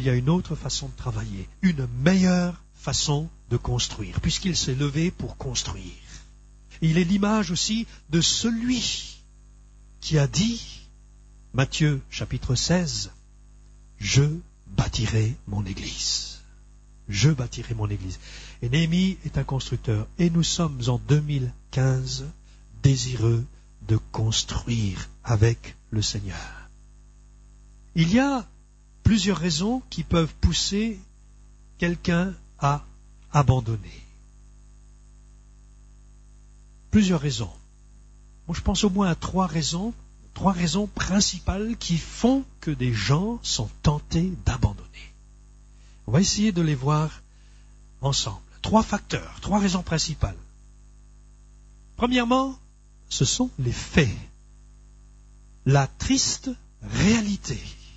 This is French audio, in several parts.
il y a une autre façon de travailler, une meilleure façon de construire, puisqu'il s'est levé pour construire. Il est l'image aussi de celui qui a dit, Matthieu chapitre 16, « Je bâtirai mon Église. » Je bâtirai mon Église. Et Néhémie est un constructeur. Et nous sommes en 2015 désireux de construire avec le Seigneur. Il y a plusieurs raisons qui peuvent pousser quelqu'un à abandonner. Plusieurs raisons. Moi, je pense au moins à trois raisons principales qui font que des gens sont tentés d'abandonner. On va essayer de les voir ensemble. Trois facteurs, trois raisons principales. Premièrement, ce sont les faits. La triste réalité.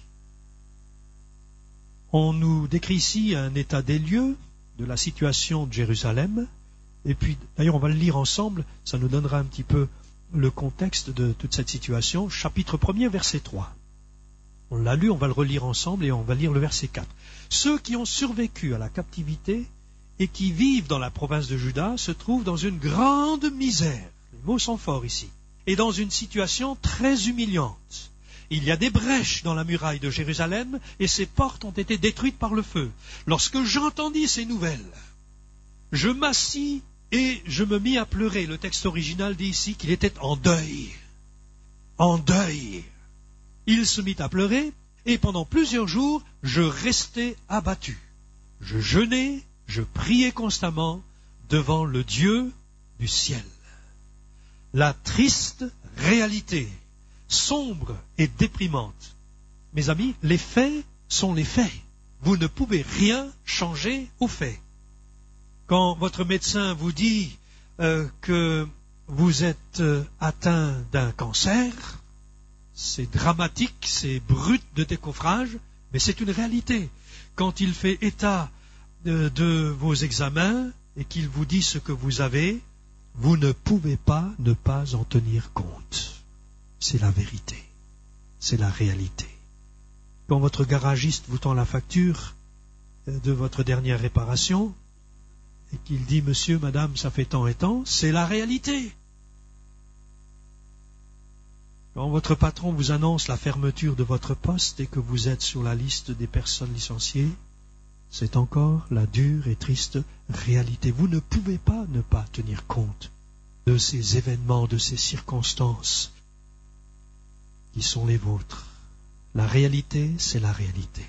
On nous décrit ici un état des lieux de la situation de Jérusalem. Et puis, d'ailleurs, on va le lire ensemble. Ça nous donnera un petit peu le contexte de toute cette situation. Chapitre 1er, verset 3. On l'a lu, on va le relire ensemble et on va lire le verset 4. Ceux qui ont survécu à la captivité et qui vivent dans la province de Juda se trouvent dans une grande misère. Les mots sont forts ici. Et dans une situation très humiliante. Il y a des brèches dans la muraille de Jérusalem et ses portes ont été détruites par le feu. Lorsque j'entendis ces nouvelles, je m'assis et je me mis à pleurer. Le texte original dit ici qu'il était en deuil. En deuil. Il se mit à pleurer et pendant plusieurs jours, je restai abattu. Je jeûnais, je priais constamment devant le Dieu du ciel. La triste réalité, sombre et déprimante. Mes amis, les faits sont les faits. Vous ne pouvez rien changer aux faits. Quand votre médecin vous dit que vous êtes atteint d'un cancer, c'est dramatique, c'est brut de décoffrage, mais c'est une réalité. Quand il fait état de vos examens et qu'il vous dit ce que vous avez, vous ne pouvez pas ne pas en tenir compte. C'est la vérité, c'est la réalité. Quand votre garagiste vous tend la facture de votre dernière réparation et qu'il dit « Monsieur, madame, ça fait tant et tant », c'est la réalité. Quand votre patron vous annonce la fermeture de votre poste et que vous êtes sur la liste des personnes licenciées, c'est encore la dure et triste réalité. Vous ne pouvez pas ne pas tenir compte de ces événements, de ces circonstances qui sont les vôtres. La réalité, c'est la réalité.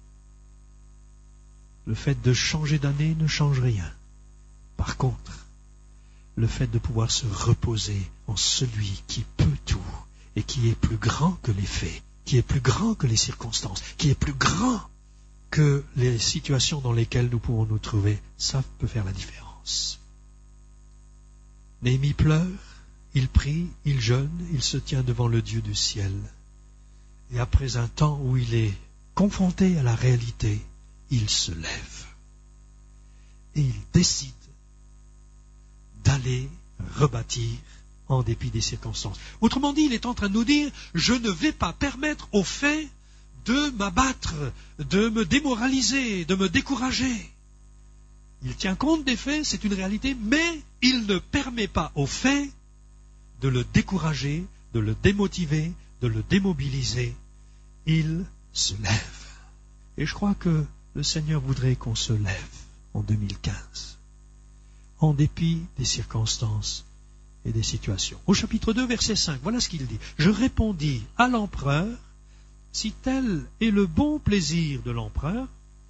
Le fait de changer d'année ne change rien. Par contre, le fait de pouvoir se reposer en celui qui peut tout et qui est plus grand que les faits, qui est plus grand que les circonstances, qui est plus grand que les situations dans lesquelles nous pouvons nous trouver, ça peut faire la différence. Néhémie pleure, il prie, il jeûne, il se tient devant le Dieu du ciel. Et après un temps où il est confronté à la réalité, il se lève. Et il décide d'aller rebâtir en dépit des circonstances. Autrement dit, il est en train de nous dire, je ne vais pas permettre aux faits de m'abattre, de me démoraliser, de me décourager. Il tient compte des faits, c'est une réalité, mais il ne permet pas aux faits de le décourager, de le démotiver, de le démobiliser. Il se lève. Et je crois que le Seigneur voudrait qu'on se lève en 2015, en dépit des circonstances et des situations. Au chapitre 2, verset 5, voilà ce qu'il dit. Je répondis à l'empereur, si tel est le bon plaisir de l'empereur,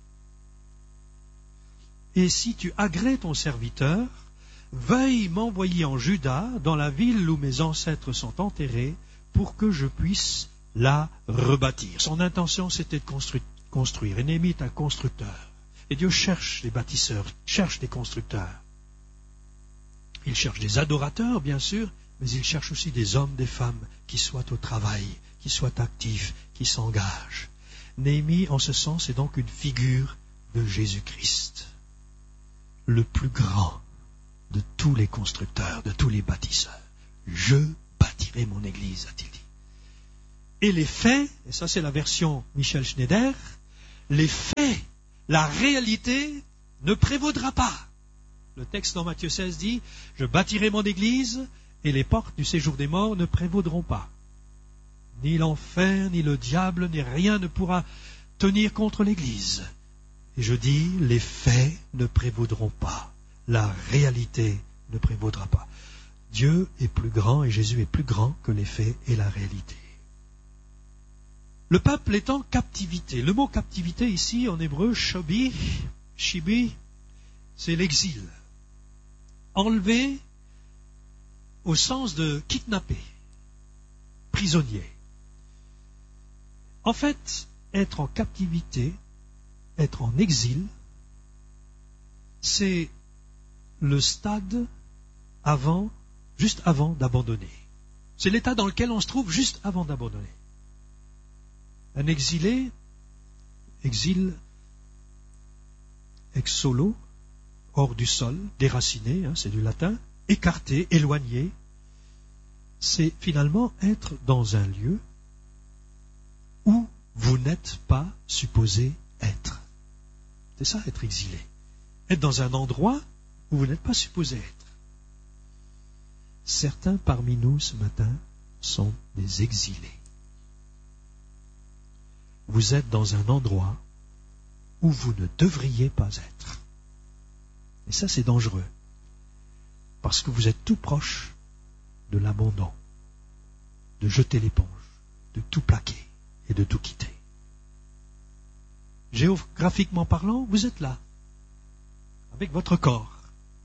et si tu agrées ton serviteur, veuille m'envoyer en Juda, dans la ville où mes ancêtres sont enterrés, pour que je puisse la rebâtir. Son intention, c'était de construire. Et Néhémie est un constructeur. Et Dieu cherche des bâtisseurs, cherche des constructeurs. Il cherche des adorateurs, bien sûr, mais il cherche aussi des hommes, des femmes qui soient au travail, qui soient actifs, qui s'engagent. Néhémie, en ce sens, est donc une figure de Jésus-Christ, le plus grand de tous les constructeurs, de tous les bâtisseurs. Je bâtirai mon Église, a-t-il dit. Et les faits, et ça c'est la version Michel Schneider, les faits, la réalité ne prévaudra pas. Le texte dans Matthieu 16 dit, « Je bâtirai mon église et les portes du séjour des morts ne prévaudront pas. Ni l'enfer, ni le diable, ni rien ne pourra tenir contre l'église. » Et je dis, les faits ne prévaudront pas. La réalité ne prévaudra pas. Dieu est plus grand et Jésus est plus grand que les faits et la réalité. Le peuple est en captivité. Le mot captivité ici en hébreu, shibi, c'est l'exil. Enlevé au sens de kidnapper, prisonnier. En fait, être en captivité, être en exil, c'est le stade juste avant d'abandonner. C'est l'état dans lequel on se trouve juste avant d'abandonner. Un exilé, exil, ex solo, hors du sol, déraciné, c'est du latin, écarté, éloigné, c'est finalement être dans un lieu où vous n'êtes pas supposé être. C'est ça, être exilé. Être dans un endroit où vous n'êtes pas supposé être. Certains parmi nous ce matin sont des exilés. Vous êtes dans un endroit où vous ne devriez pas être. Et ça, c'est dangereux. Parce que vous êtes tout proche de l'abandon, de jeter l'éponge, de tout plaquer et de tout quitter. Géographiquement parlant, vous êtes là, avec votre corps.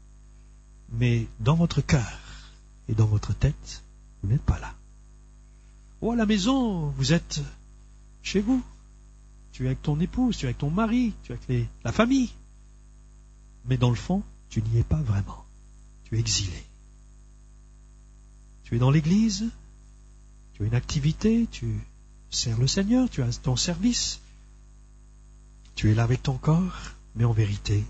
Mais dans votre cœur et dans votre tête, vous n'êtes pas là. Ou à la maison, vous êtes chez vous. Tu es avec ton épouse, tu es avec ton mari, tu es avec la famille. Mais dans le fond, tu n'y es pas vraiment. Tu es exilé. Tu es dans l'église, tu as une activité, tu sers le Seigneur, tu as ton service. Tu es là avec ton corps, mais en vérité,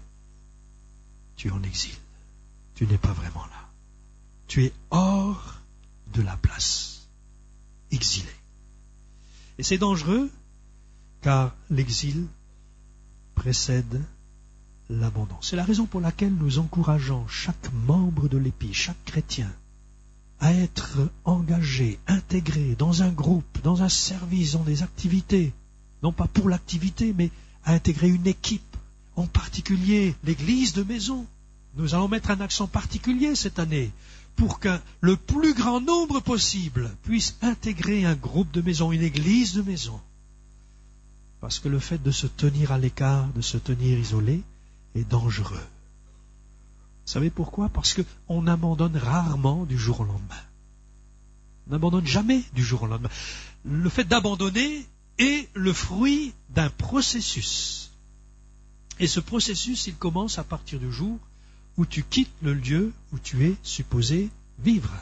tu es en exil. Tu n'es pas vraiment là. Tu es hors de la place, exilé. Et c'est dangereux, car l'exil précède l'abandon. C'est la raison pour laquelle nous encourageons chaque membre de l'Épi, chaque chrétien, à être engagé, intégré dans un groupe, dans un service, dans des activités, non pas pour l'activité, mais à intégrer une équipe, en particulier l'église de maison. Nous allons mettre un accent particulier cette année pour que le plus grand nombre possible puisse intégrer un groupe de maison, une église de maison. Parce que le fait de se tenir à l'écart, de se tenir isolé, est dangereux. Vous savez pourquoi? Parce qu'on abandonne rarement du jour au lendemain. On n'abandonne jamais du jour au lendemain. Le fait d'abandonner est le fruit d'un processus. Et ce processus, il commence à partir du jour où tu quittes le lieu où tu es supposé vivre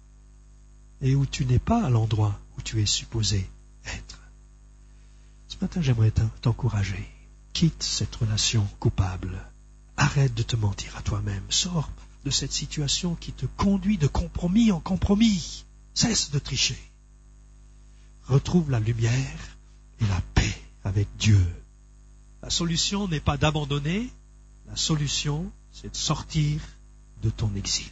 et où tu n'es pas à l'endroit où tu es supposé être. Ce matin, j'aimerais t'encourager. Quitte cette relation coupable. Arrête de te mentir à toi-même. Sors de cette situation qui te conduit de compromis en compromis. Cesse de tricher. Retrouve la lumière et la paix avec Dieu. La solution n'est pas d'abandonner. La solution, c'est de sortir de ton exil.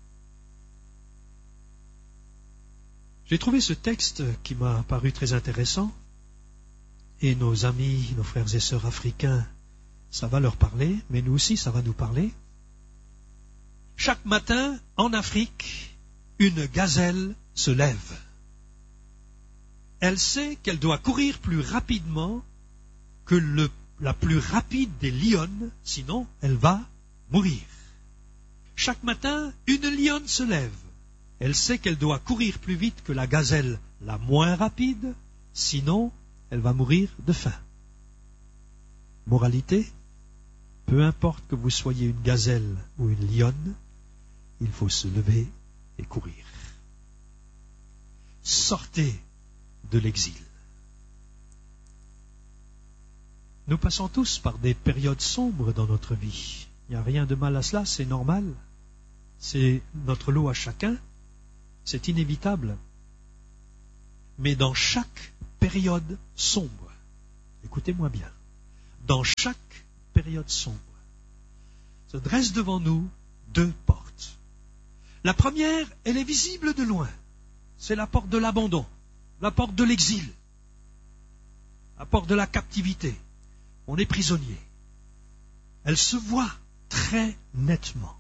J'ai trouvé ce texte qui m'a paru très intéressant. Et nos amis, nos frères et sœurs africains, ça va leur parler, mais nous aussi, ça va nous parler. Chaque matin, en Afrique, une gazelle se lève. Elle sait qu'elle doit courir plus rapidement que la plus rapide des lionnes, sinon elle va mourir. Chaque matin, une lionne se lève. Elle sait qu'elle doit courir plus vite que la gazelle la moins rapide, sinon elle va mourir de faim. Moralité, peu importe que vous soyez une gazelle ou une lionne, il faut se lever et courir. Sortez de l'exil. Nous passons tous par des périodes sombres dans notre vie. Il n'y a rien de mal à cela, c'est normal. C'est notre lot à chacun. C'est inévitable. Mais dans chaque période sombre, écoutez-moi bien, dans chaque période sombre, se dressent devant nous deux portes. La première, elle est visible de loin. C'est la porte de l'abandon, la porte de l'exil, la porte de la captivité. On est prisonnier. Elle se voit très nettement.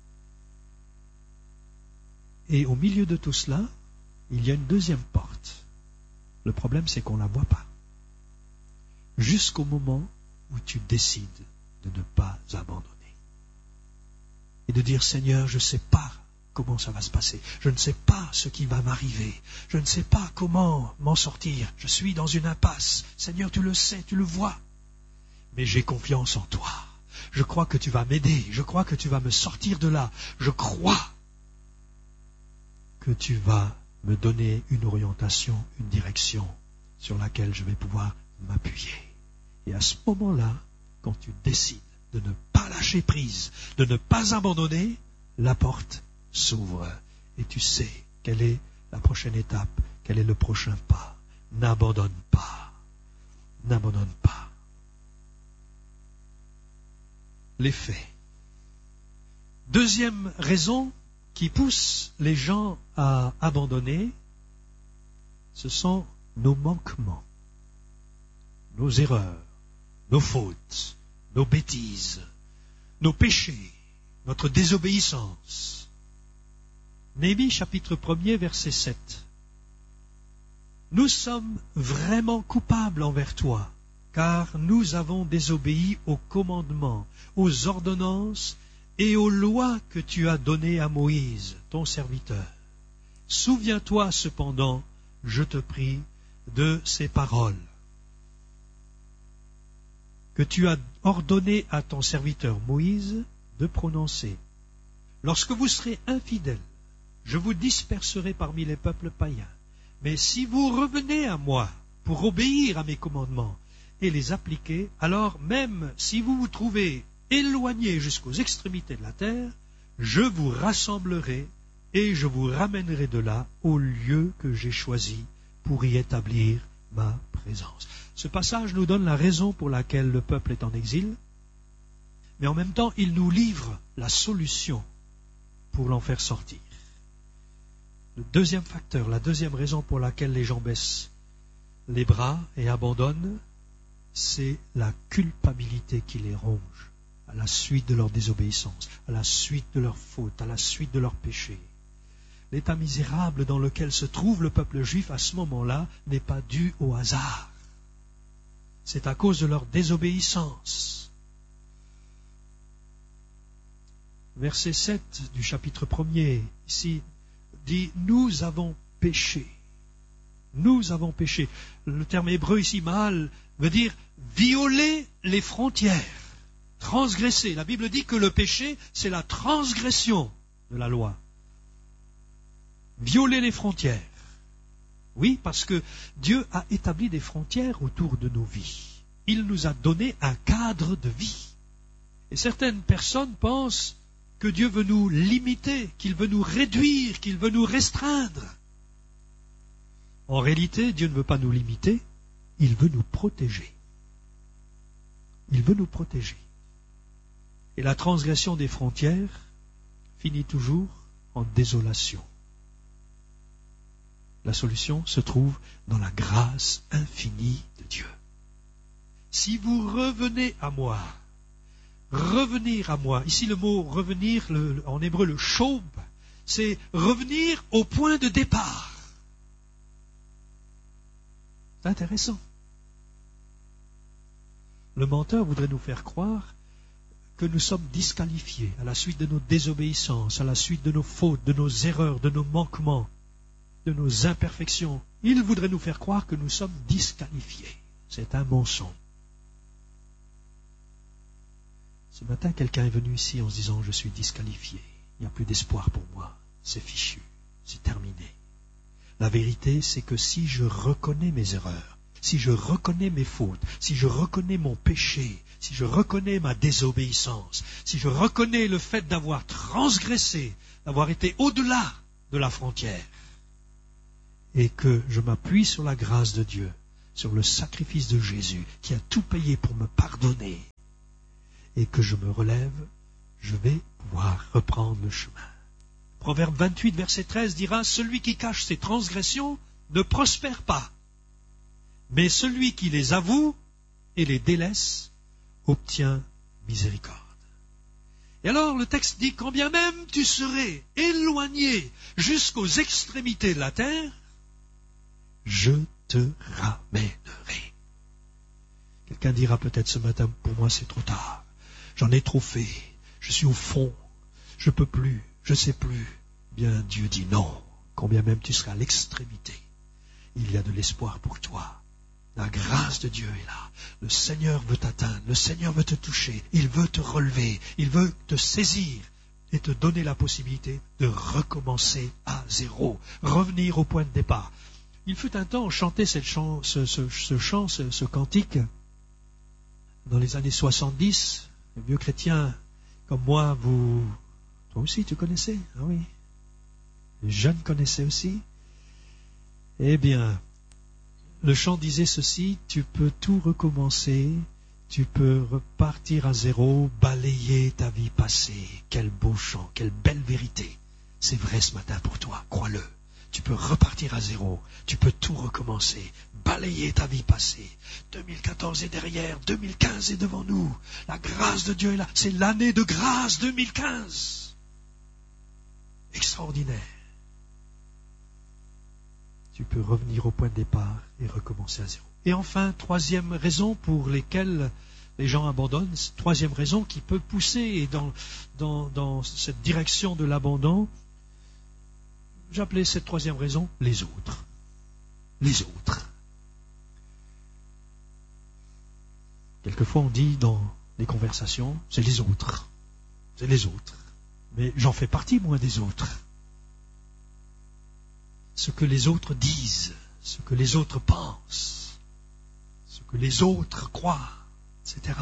Et au milieu de tout cela, il y a une deuxième porte. Le problème, c'est qu'on ne la voit pas. Jusqu'au moment où tu décides de ne pas abandonner. Et de dire, Seigneur, je ne sais pas comment ça va se passer. Je ne sais pas ce qui va m'arriver. Je ne sais pas comment m'en sortir. Je suis dans une impasse. Seigneur, tu le sais, tu le vois. Mais j'ai confiance en toi. Je crois que tu vas m'aider. Je crois que tu vas me sortir de là. Je crois que tu vas me donner une orientation, une direction sur laquelle je vais pouvoir m'appuyer. Et à ce moment-là, quand tu décides de ne pas lâcher prise, de ne pas abandonner, la porte s'ouvre. Et tu sais quelle est la prochaine étape, quel est le prochain pas. N'abandonne pas. N'abandonne pas. Les faits. Deuxième raison qui pousse les gens à abandonner, ce sont nos manquements, nos erreurs, nos fautes, nos bêtises, nos péchés, notre désobéissance. Néhémie chapitre 1er verset 7. Nous sommes vraiment coupables envers toi, car nous avons désobéi aux commandements, aux ordonnances et aux lois que tu as données à Moïse, ton serviteur. Souviens-toi cependant, je te prie, de ces paroles que tu as ordonné à ton serviteur Moïse de prononcer. Lorsque vous serez infidèles, je vous disperserai parmi les peuples païens. Mais si vous revenez à moi pour obéir à mes commandements et les appliquer, alors même si vous vous trouvez éloignés jusqu'aux extrémités de la terre, je vous rassemblerai et je vous ramènerai de là au lieu que j'ai choisi pour y établir ma présence. Ce passage nous donne la raison pour laquelle le peuple est en exil, mais en même temps, il nous livre la solution pour l'en faire sortir. Le deuxième facteur, la deuxième raison pour laquelle les gens baissent les bras et abandonnent, c'est la culpabilité qui les ronge à la suite de leur désobéissance, à la suite de leur faute, à la suite de leur péché. L'état misérable dans lequel se trouve le peuple juif à ce moment-là n'est pas dû au hasard. C'est à cause de leur désobéissance. Verset 7 du chapitre 1er, ici, dit « Nous avons péché ». Nous avons péché. Le terme hébreu ici, mal, veut dire violer les frontières, transgresser. La Bible dit que le péché, c'est la transgression de la loi. Violer les frontières. Oui, parce que Dieu a établi des frontières autour de nos vies. Il nous a donné un cadre de vie. Et certaines personnes pensent que Dieu veut nous limiter, qu'il veut nous réduire, qu'il veut nous restreindre. En réalité, Dieu ne veut pas nous limiter, il veut nous protéger. Il veut nous protéger. Et la transgression des frontières finit toujours en désolation. La solution se trouve dans la grâce infinie de Dieu. Si vous revenez à moi, revenir à moi, ici le mot revenir, en hébreu le shob, c'est revenir au point de départ. C'est intéressant. Le menteur voudrait nous faire croire que nous sommes disqualifiés à la suite de nos désobéissances, à la suite de nos fautes, de nos erreurs, de nos manquements, de nos imperfections. Il voudrait nous faire croire que nous sommes disqualifiés. C'est un mensonge. Ce matin, quelqu'un est venu ici en se disant « Je suis disqualifié, il n'y a plus d'espoir pour moi, c'est fichu, c'est terminé ». La vérité, c'est que si je reconnais mes erreurs, si je reconnais mes fautes, si je reconnais mon péché, si je reconnais ma désobéissance, si je reconnais le fait d'avoir transgressé, d'avoir été au-delà de la frontière, et que je m'appuie sur la grâce de Dieu, sur le sacrifice de Jésus, qui a tout payé pour me pardonner, et que je me relève, je vais pouvoir reprendre le chemin. Proverbe 28, verset 13 dira, « Celui qui cache ses transgressions ne prospère pas, mais celui qui les avoue et les délaisse obtient miséricorde. » Et alors le texte dit, « Quand bien même tu serais éloigné jusqu'aux extrémités de la terre, je te ramènerai. » Quelqu'un dira peut-être ce matin, pour moi c'est trop tard. J'en ai trop fait. Je suis au fond. Je peux plus. Je sais plus. Bien, Dieu dit non. Combien même tu seras à l'extrémité, il y a de l'espoir pour toi. La grâce de Dieu est là. Le Seigneur veut t'atteindre. Le Seigneur veut te toucher. Il veut te relever. Il veut te saisir et te donner la possibilité de recommencer à zéro. Revenir au point de départ. Il fut un temps, on chantait ce cantique dans les années 70. Les vieux chrétiens comme moi, toi aussi tu connaissais, ah oui. Les jeunes connaissaient aussi. Eh bien, le chant disait ceci, tu peux tout recommencer, tu peux repartir à zéro, balayer ta vie passée. Quel beau chant, quelle belle vérité. C'est vrai ce matin pour toi, crois-le. Tu peux repartir à zéro, tu peux tout recommencer, balayer ta vie passée. 2014 est derrière, 2015 est devant nous. La grâce de Dieu est là, c'est l'année de grâce 2015. Extraordinaire. Tu peux revenir au point de départ et recommencer à zéro. Et enfin, troisième raison pour laquelle les gens abandonnent, troisième raison qui peut pousser dans cette direction de l'abandon, j'appelais cette troisième raison les autres. Les autres. Quelquefois on dit dans les conversations, c'est les autres. C'est les autres. Mais j'en fais partie, moi, des autres. Ce que les autres disent, ce que les autres pensent, ce que les autres croient, etc.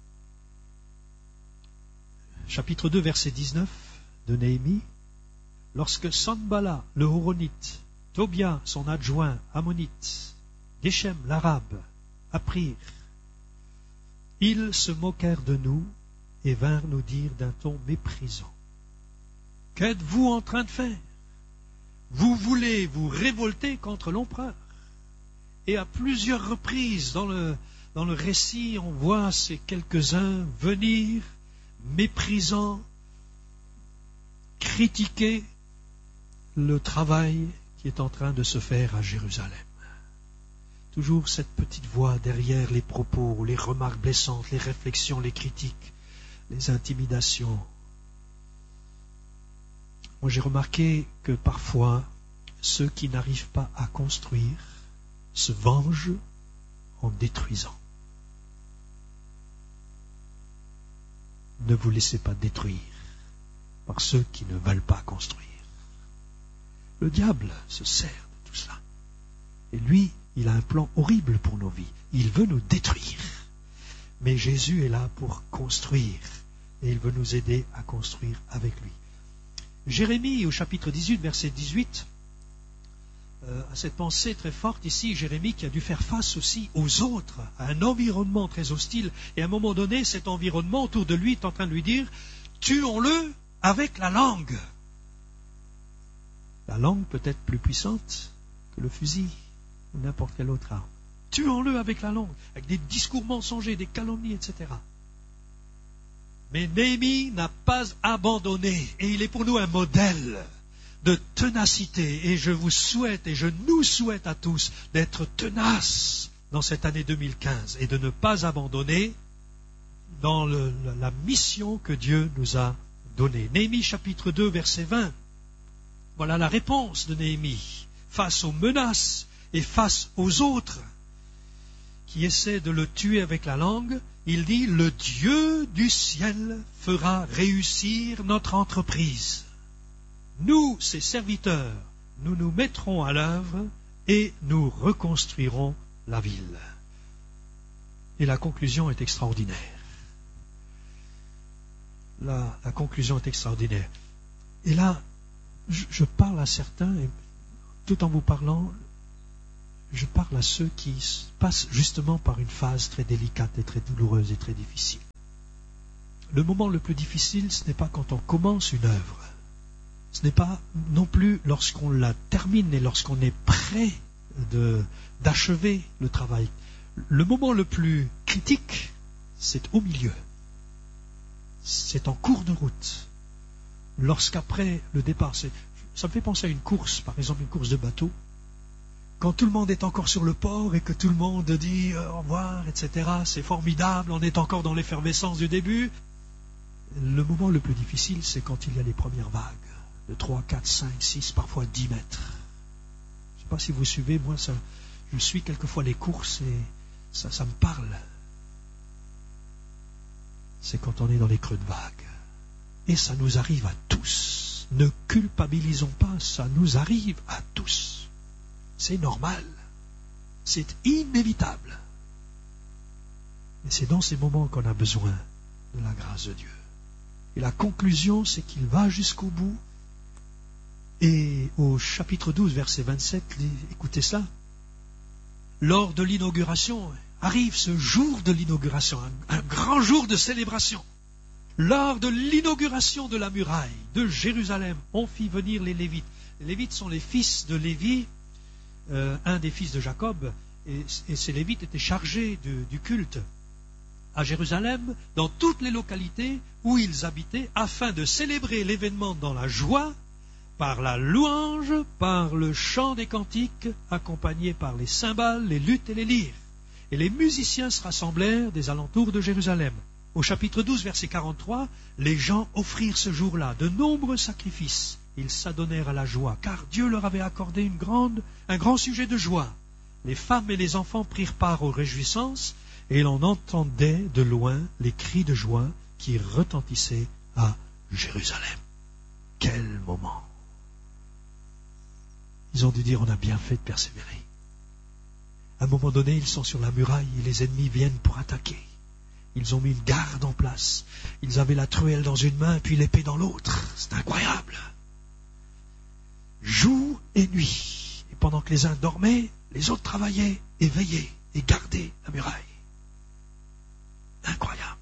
Chapitre 2, verset 19 de Néhémie. Lorsque Sanballat, le Horonite, Tobia, son adjoint, Ammonite, Geshem, l'Arabe, apprirent, ils se moquèrent de nous et vinrent nous dire d'un ton méprisant, « Qu'êtes-vous en train de faire? Vous voulez vous révolter contre l'empereur. » Et à plusieurs reprises dans le récit, on voit ces quelques-uns venir, méprisant, critiquer le travail qui est en train de se faire à Jérusalem. Toujours cette petite voix derrière les propos, les remarques blessantes, les réflexions, les critiques, les intimidations. Moi, j'ai remarqué que parfois, ceux qui n'arrivent pas à construire se vengent en détruisant. Ne vous laissez pas détruire par ceux qui ne veulent pas construire. Le diable se sert de tout cela. Et lui, il a un plan horrible pour nos vies. Il veut nous détruire. Mais Jésus est là pour construire. Et il veut nous aider à construire avec lui. Jérémie, au chapitre 18, verset 18, a cette pensée très forte ici. Jérémie qui a dû faire face aussi aux autres, à un environnement très hostile. Et à un moment donné, cet environnement autour de lui est en train de lui dire « Tuons-le avec la langue ». La langue peut être plus puissante que le fusil ou n'importe quelle autre arme. Tuons-le avec la langue, avec des discours mensongers, des calomnies, etc. Mais Néhémie n'a pas abandonné et il est pour nous un modèle de ténacité. Et je vous souhaite et je nous souhaite à tous d'être tenaces dans cette année 2015 et de ne pas abandonner dans la mission que Dieu nous a donnée. Néhémie chapitre 2 verset 20. Voilà la réponse de Néhémie face aux menaces et face aux autres qui essaient de le tuer avec la langue. Il dit, le Dieu du ciel fera réussir notre entreprise. Nous, ses serviteurs, nous nous mettrons à l'œuvre et nous reconstruirons la ville. Et la conclusion est extraordinaire. La conclusion est extraordinaire. Et là, je parle à certains, et tout en vous parlant, je parle à ceux qui passent justement par une phase très délicate et très douloureuse et très difficile. Le moment le plus difficile, ce n'est pas quand on commence une œuvre. Ce n'est pas non plus lorsqu'on la termine et lorsqu'on est prêt d'achever le travail. Le moment le plus critique, c'est au milieu. C'est en cours de route. Lorsqu'après le départ, ça me fait penser à une course, par exemple une course de bateau. Quand tout le monde est encore sur le port et que tout le monde dit au revoir, etc., c'est formidable, on est encore dans l'effervescence du début. Le moment le plus difficile, c'est quand il y a les premières vagues, de 3, 4, 5, 6, parfois 10 mètres. Je ne sais pas si vous suivez, moi, je suis quelquefois les courses et ça me parle. C'est quand on est dans les creux de vagues. Et ça nous arrive à tous. Ne culpabilisons pas, ça nous arrive à tous. C'est normal. C'est inévitable. Et c'est dans ces moments qu'on a besoin de la grâce de Dieu. Et la conclusion, c'est qu'il va jusqu'au bout. Et au chapitre 12, verset 27, écoutez ça. Lors de l'inauguration, arrive ce jour de l'inauguration, un grand jour de célébration. Lors de l'inauguration de la muraille de Jérusalem, on fit venir les Lévites. Les Lévites sont les fils de Lévi, un des fils de Jacob, et ces Lévites étaient chargés du culte à Jérusalem, dans toutes les localités où ils habitaient, afin de célébrer l'événement dans la joie, par la louange, par le chant des cantiques, accompagnés par les cymbales, les luttes et les lyres. Et les musiciens se rassemblèrent des alentours de Jérusalem. Au chapitre 12, verset 43, les gens offrirent ce jour-là de nombreux sacrifices. Ils s'adonnèrent à la joie, car Dieu leur avait accordé un grand sujet de joie. Les femmes et les enfants prirent part aux réjouissances, et l'on entendait de loin les cris de joie qui retentissaient à Jérusalem. Quel moment! Ils ont dû dire, on a bien fait de persévérer. À un moment donné, ils sont sur la muraille et les ennemis viennent pour attaquer. Ils ont mis une garde en place. Ils avaient la truelle dans une main puis l'épée dans l'autre. C'est incroyable. Jour et nuit. Et pendant que les uns dormaient, les autres travaillaient et veillaient et gardaient la muraille. Incroyable.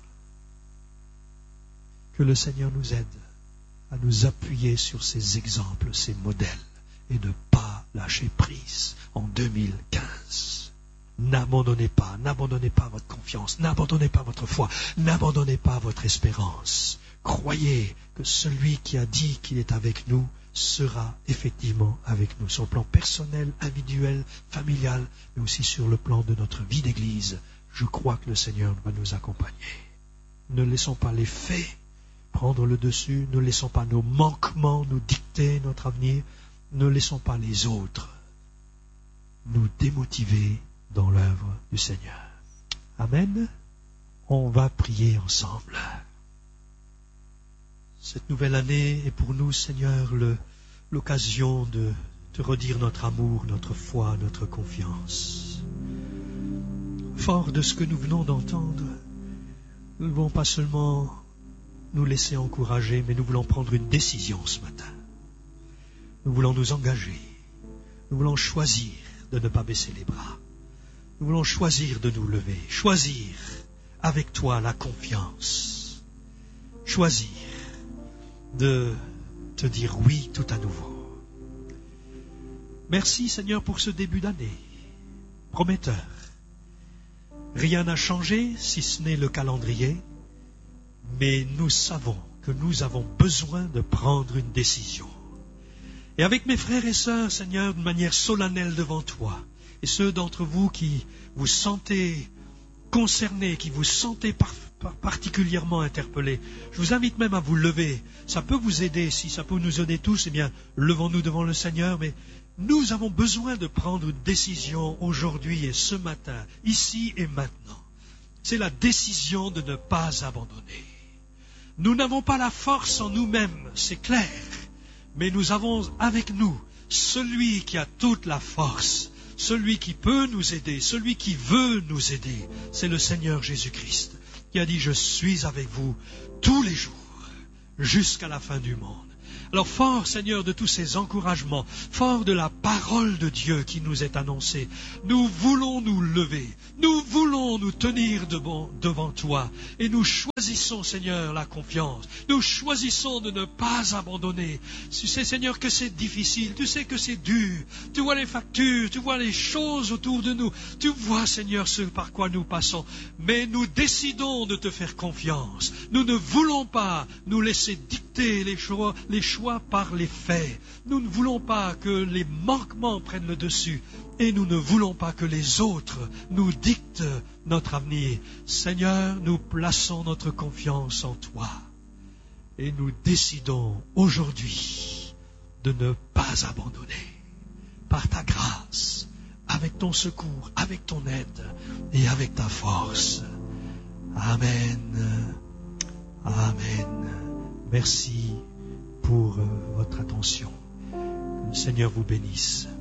Que le Seigneur nous aide à nous appuyer sur ces exemples, ces modèles, et ne pas lâcher prise en 2015. N'abandonnez pas votre confiance, n'abandonnez pas votre foi, n'abandonnez pas votre espérance. Croyez que celui qui a dit qu'il est avec nous sera effectivement avec nous, sur le plan personnel, individuel, familial, mais aussi sur le plan de notre vie d'église. Je crois que le Seigneur va nous accompagner. Ne laissons pas les faits prendre le dessus, ne laissons pas nos manquements nous dicter notre avenir, ne laissons pas les autres nous démotiver dans l'œuvre du Seigneur. Amen. On va prier ensemble. Cette nouvelle année est pour nous, Seigneur, l'occasion de te redire notre amour, notre foi, notre confiance. Fort de ce que nous venons d'entendre, nous ne voulons pas seulement nous laisser encourager, mais nous voulons prendre une décision ce matin. Nous voulons nous engager. Nous voulons choisir de ne pas baisser les bras. Nous voulons choisir de nous lever. Choisir avec toi la confiance. Choisir de te dire oui tout à nouveau. Merci Seigneur pour ce début d'année prometteur. Rien n'a changé si ce n'est le calendrier, mais nous savons que nous avons besoin de prendre une décision. Et avec mes frères et sœurs, Seigneur, de manière solennelle devant toi, et ceux d'entre vous qui vous sentez concernés, qui vous sentez particulièrement interpellés, je vous invite même à vous lever. Ça peut vous aider, si ça peut nous aider tous, eh bien, levons-nous devant le Seigneur, mais nous avons besoin de prendre une décision aujourd'hui et ce matin, ici et maintenant. C'est la décision de ne pas abandonner. Nous n'avons pas la force en nous-mêmes, c'est clair, mais nous avons avec nous celui qui a toute la force, celui qui peut nous aider, celui qui veut nous aider. C'est le Seigneur Jésus-Christ qui a dit « Je suis avec vous tous les jours jusqu'à la fin du monde ». Alors fort, Seigneur, de tous ces encouragements, fort de la parole de Dieu qui nous est annoncée, nous voulons nous lever, nous voulons nous tenir devant toi, et nous choisissons, Seigneur, la confiance. Nous choisissons de ne pas abandonner. Tu sais, Seigneur, que c'est difficile, tu sais que c'est dur, tu vois les factures, tu vois les choses autour de nous, tu vois, Seigneur, ce par quoi nous passons, mais nous décidons de te faire confiance. Nous ne voulons pas nous laisser dicter les choix par les faits. Nous ne voulons pas que les manquements prennent le dessus et nous ne voulons pas que les autres nous dictent notre avenir. Seigneur, nous plaçons notre confiance en toi et nous décidons aujourd'hui de ne pas abandonner par ta grâce, avec ton secours, avec ton aide et avec ta force. Amen. Amen. Merci pour votre attention. Que le Seigneur vous bénisse.